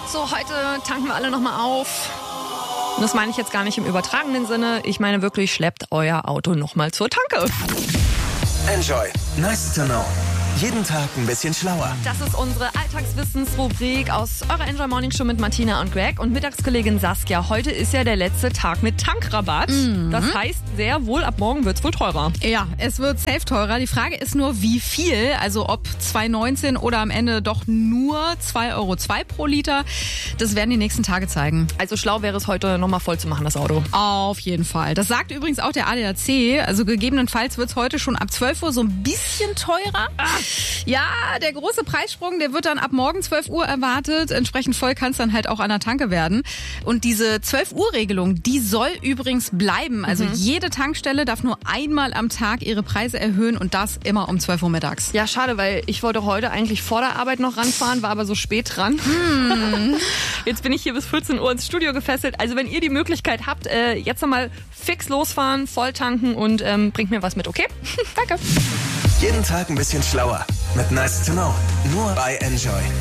So, heute tanken wir alle nochmal auf. Und das meine ich jetzt gar nicht im übertragenen Sinne. Ich meine wirklich, schleppt euer Auto nochmal zur Tanke. Enjoy. Nice to know. Jeden Tag ein bisschen schlauer. Das ist unsere Alltagswissensrubrik aus eurer Enjoy Morning Show mit Martina und Greg und Mittagskollegin Saskia. Heute ist ja der letzte Tag mit Tankrabatt. Das heißt, sehr wohl, ab morgen wird's wohl teurer. Ja, es wird safe teurer. Die Frage ist nur, wie viel. Also ob 2,19 oder am Ende doch nur 2,02 € pro Liter. Das werden die nächsten Tage zeigen. Also schlau wäre es heute nochmal voll zu machen, das Auto. Auf jeden Fall. Das sagt übrigens auch der ADAC. Also gegebenenfalls wird's heute schon ab 12 Uhr so ein bisschen teurer. Ja, der große Preissprung, der wird dann ab morgen 12 Uhr erwartet. Entsprechend voll kann es dann halt auch an der Tanke werden. Und diese 12-Uhr-Regelung, die soll übrigens bleiben. Also jede Tankstelle darf nur einmal am Tag ihre Preise erhöhen und das immer um 12 Uhr mittags. Ja, schade, weil ich wollte heute eigentlich vor der Arbeit noch ranfahren, war aber so spät dran. Jetzt bin ich hier bis 14 Uhr ins Studio gefesselt. Also wenn ihr die Möglichkeit habt, jetzt nochmal fix losfahren, voll tanken und bringt mir was mit, okay? Danke. Jeden Tag ein bisschen schlauer. Mit Nice to know. Nur bei Enjoy.